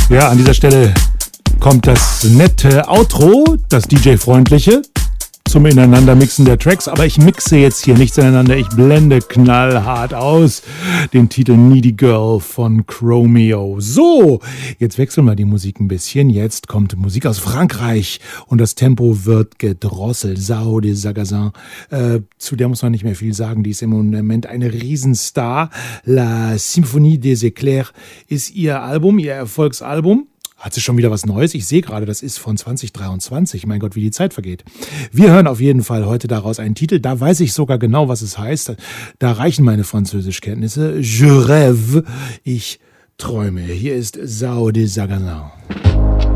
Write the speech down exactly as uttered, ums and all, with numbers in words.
Ja, an dieser Stelle kommt das nette Outro, das D J-freundliche, zum Ineinandermixen der Tracks. Aber ich mixe jetzt hier nichts ineinander. Ich blende knallhart aus den Titel Needy Girl von Chromeo. So, jetzt wechseln wir die Musik ein bisschen. Jetzt kommt Musik aus Frankreich und das Tempo wird gedrosselt. Sao de Sagazin. Äh, zu der muss man nicht mehr viel sagen. Die ist im Moment eine Riesenstar. La Symphonie des Éclairs ist ihr Album, ihr Erfolgsalbum. Hat sie schon wieder was Neues? Ich sehe gerade, das ist von zwanzig dreiundzwanzig. Mein Gott, wie die Zeit vergeht. Wir hören auf jeden Fall heute daraus einen Titel. Da weiß ich sogar genau, was es heißt. Da reichen meine Französischkenntnisse. Je rêve. Ich träume. Hier ist Sao de Sagazin.